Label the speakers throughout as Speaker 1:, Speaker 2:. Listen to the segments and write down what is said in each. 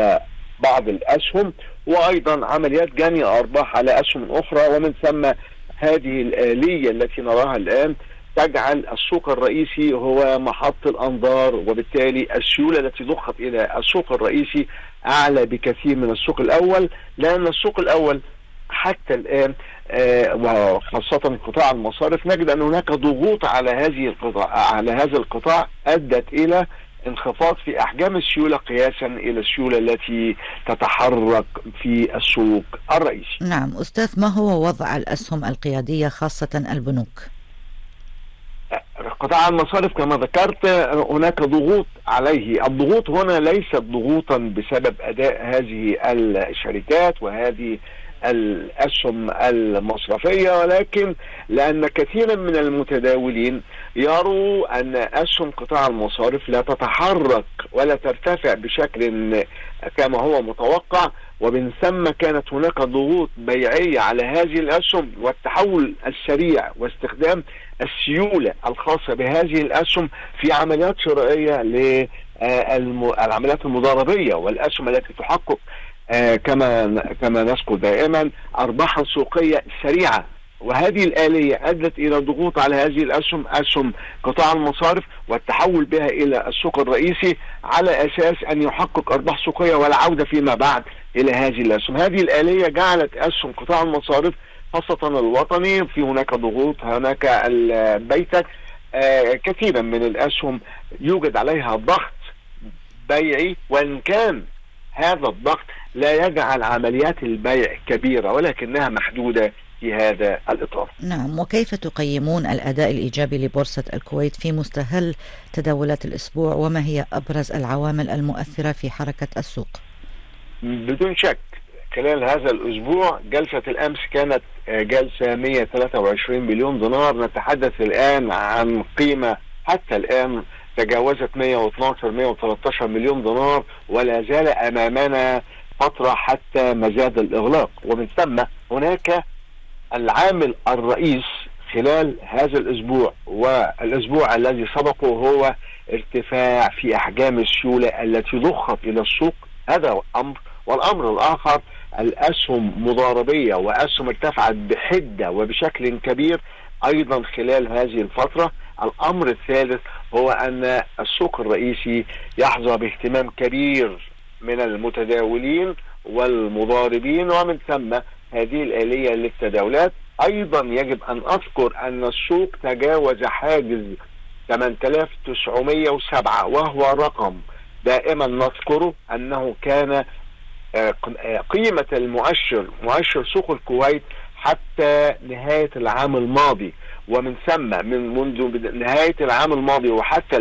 Speaker 1: على بعض الأسهم، وأيضا عمليات جني أرباح على أسهم أخرى. ومن ثم هذه الآلية التي نراها الآن تجعل السوق الرئيسي هو محط الأنظار، وبالتالي السيولة التي ضخت إلى السوق الرئيسي أعلى بكثير من السوق الأول، لأن السوق الأول حتى الآن وخاصة قطاع المصارف نجد أن هناك ضغوط على هذا القطاع أدت إلى انخفاض في أحجام السيولة قياسا إلى السيولة التي تتحرك في السوق الرئيسي.
Speaker 2: نعم أستاذ، ما هو وضع الأسهم القيادية خاصة البنوك؟
Speaker 1: قطاع المصارف كما ذكرت هناك ضغوط عليه. الضغوط هنا ليست ضغوطا بسبب أداء هذه الشركات وهذه الأسهم المصرفية، ولكن لأن كثيرا من المتداولين يروا أن أسهم قطاع المصارف لا تتحرك ولا ترتفع بشكل كما هو متوقع، ومن ثم كانت هناك ضغوط بيعية على هذه الأسهم، والتحول السريع واستخدام السيولة الخاصة بهذه الأسهم في عمليات شرائية للعمليات المضاربية والأسهم التي تحقق كما نذكر دائما أرباحا سوقية سريعة. وهذه الآلية أدت إلى ضغوط على هذه الأسهم، أسهم قطاع المصارف، والتحول بها إلى السوق الرئيسي على أساس أن يحقق أرباح سوقية والعودة فيما بعد إلى هذه الأسهم. هذه الآلية جعلت أسهم قطاع المصارف خاصة الوطني في هناك ضغوط، هناك البيتك كثيرا من الأسهم يوجد عليها ضغط بيعي، وإن كان هذا الضغط لا يجعل عمليات البيع كبيرة ولكنها محدودة في هذا الإطار.
Speaker 2: نعم، وكيف تقيمون الأداء الإيجابي لبورصة الكويت في مستهل تداولات الأسبوع، وما هي أبرز العوامل المؤثرة في حركة السوق؟
Speaker 1: بدون شك خلال هذا الأسبوع جلسة الأمس كانت جلسة 123 مليون دينار، نتحدث الآن عن قيمة حتى الآن تجاوزت 112-113 مليون دينار، ولا زال أمامنا فترة حتى مزاد الإغلاق. ومن ثم هناك العامل الرئيس خلال هذا الأسبوع والأسبوع الذي سبقه هو ارتفاع في أحجام السيولة التي ضخت إلى السوق، هذا أمر. والأمر الآخر الأسهم مضاربية وأسهم ارتفعت بحدة وبشكل كبير أيضا خلال هذه الفترة. الأمر الثالث هو أن السوق الرئيسي يحظى باهتمام كبير من المتداولين والمضاربين، ومن ثم هذه الآلية للتداولات. أيضا يجب أن أذكر أن السوق تجاوز حاجز 8907، وهو رقم دائما نذكره أنه كان قيمة مؤشر سوق الكويت حتى نهاية العام الماضي، ومن ثم منذ نهاية العام الماضي وحتى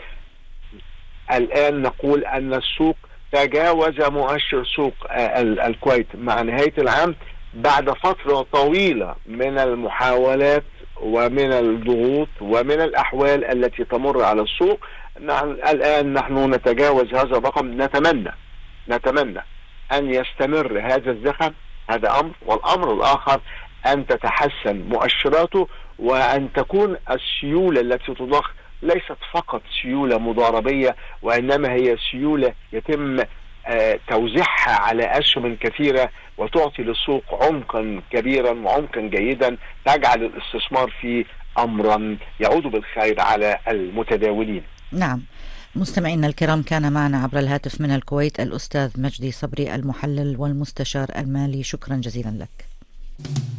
Speaker 1: الآن نقول أن السوق تجاوز مؤشر سوق الكويت مع نهاية العام بعد فترة طويلة من المحاولات ومن الضغوط ومن الأحوال التي تمر على السوق. الآن نحن نتجاوز هذا الرقم، نتمنى أن يستمر هذا الزخم، هذا أمر. والأمر الآخر أن تتحسن مؤشراته، وأن تكون السيولة التي تضخ ليست فقط سيولة مضاربية، وإنما هي سيولة يتم توزيعها على أسهم كثيرة وتعطي للسوق عمقا كبيرا وعمقا جيدا، تجعل الاستثمار فيه أمرا يعود بالخير على المتداولين.
Speaker 2: نعم مستمعينا الكرام، كان معنا عبر الهاتف من الكويت الأستاذ مجدي صبري المحلل والمستشار المالي، شكرا جزيلا لك.